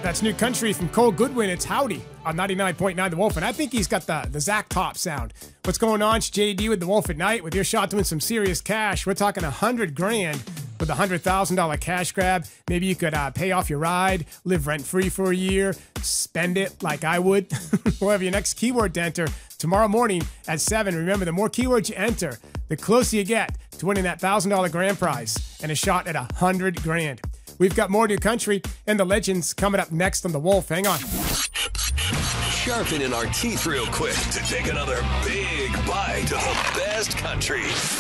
That's new country from Cole Goodwin. It's Howdy on 99.9 The Wolf. And I think he's got the Zach Top sound. What's going on? It's JD with The Wolf at Night with your shot to win some serious cash. We're talking $100,000 with a $100,000 cash grab. Maybe you could pay off your ride, live rent-free for a year, spend it like I would. We'll have your next keyword to enter tomorrow morning at 7. Remember, the more keywords you enter, the closer you get to winning that $1,000 grand prize and a shot at $100,000. We've got more new country and the legends coming up next on The Wolf. Hang on. Sharpening our teeth real quick to take another big bite of the best country.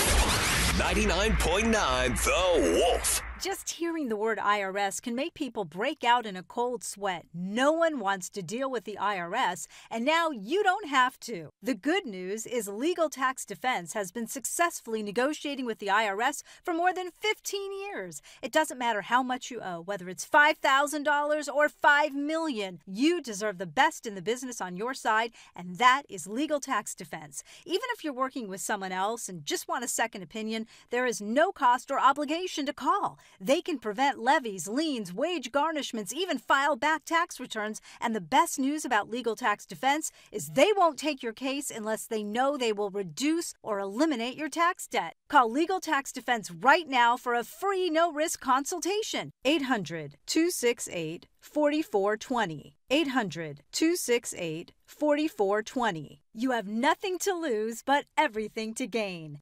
99.9 The Wolf. Just hearing the word IRS can make people break out in a cold sweat. No one wants to deal with the IRS, and now you don't have to. The good news is Legal Tax Defense has been successfully negotiating with the IRS for more than 15 years. It doesn't matter how much you owe, whether it's $5,000 or $5 million. You deserve the best in the business on your side, and that is Legal Tax Defense. Even if you're working with someone else and just want a second opinion, there is no cost or obligation to call. They can prevent levies, liens, wage garnishments, even file back tax returns. And the best news about Legal Tax Defense is they won't take your case unless they know they will reduce or eliminate your tax debt. Call Legal Tax Defense right now for a free no-risk consultation. 800-268-4420. 800-268-4420. You have nothing to lose but everything to gain.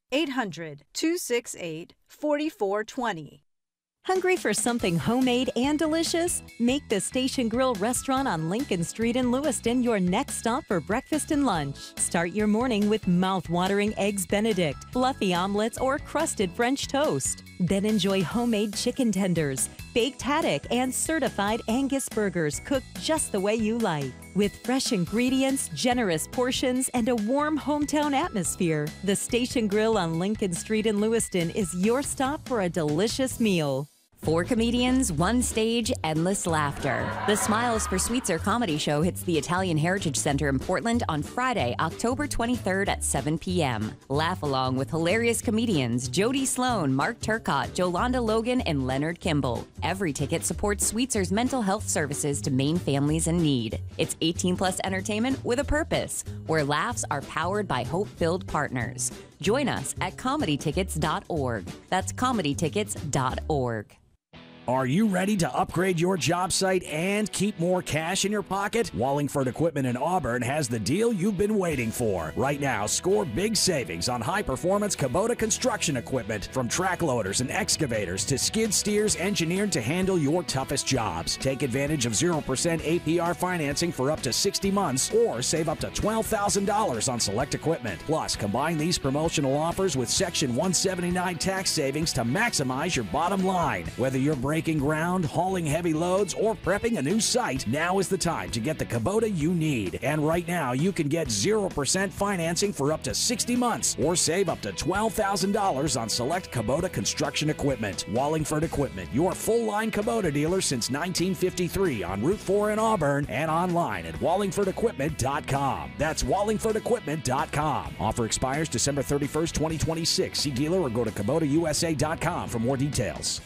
800-268-4420. Hungry for something homemade and delicious? Make the Station Grill restaurant on Lincoln Street in Lewiston your next stop for breakfast and lunch. Start your morning with mouth-watering Eggs Benedict, fluffy omelets, or crusted French toast. Then enjoy homemade chicken tenders, baked haddock, and certified Angus burgers cooked just the way you like. With fresh ingredients, generous portions, and a warm hometown atmosphere, the Station Grill on Lincoln Street in Lewiston is your stop for a delicious meal. 4 comedians, 1 stage, endless laughter. The Smiles for Sweetser comedy show hits the Italian Heritage Center in Portland on Friday, October 23rd at 7 p.m. Laugh along with hilarious comedians Jody Sloan, Mark Turcott, Jolanda Logan, and Leonard Kimball. Every ticket supports Sweetser's mental health services to Maine families in need. It's 18-plus entertainment with a purpose, where laughs are powered by hope-filled partners. Join us at comedytickets.org. That's comedytickets.org. Are you ready to upgrade your job site and keep more cash in your pocket? Wallingford Equipment in Auburn has the deal you've been waiting for. Right now, score big savings on high-performance Kubota construction equipment, from track loaders and excavators to skid steers engineered to handle your toughest jobs. Take advantage of 0% APR financing for up to 60 months or save up to $12,000 on select equipment. Plus, combine these promotional offers with Section 179 tax savings to maximize your bottom line. Whether you're breaking ground, hauling heavy loads, or prepping a new site, now is the time to get the Kubota you need. And right now, you can get 0% financing for up to 60 months or save up to $12,000 on select Kubota construction equipment. Wallingford Equipment, your full-line Kubota dealer since 1953 on Route 4 in Auburn and online at wallingfordequipment.com. That's wallingfordequipment.com. Offer expires December 31st, 2026. See dealer or go to KubotaUSA.com for more details.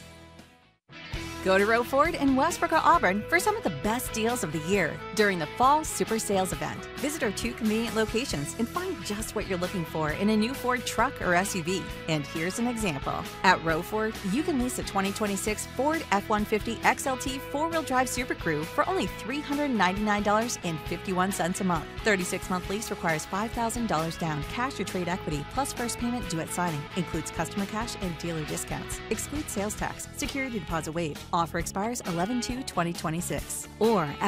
Go to Roe Ford in Westbrook, Auburn for some of the best deals of the year during the Fall Super Sales event. Visit our 2 convenient locations and find just what you're looking for in a new Ford truck or SUV. And here's an example. At Roe Ford, you can lease a 2026 Ford F-150 XLT 4-wheel drive Super Crew for only $399.51 a month. 36-month lease requires $5,000 down, cash or trade equity, plus first payment due at signing. Includes customer cash and dealer discounts. Excludes sales tax. Security deposit waived. Offer expires 11/2/2026. Or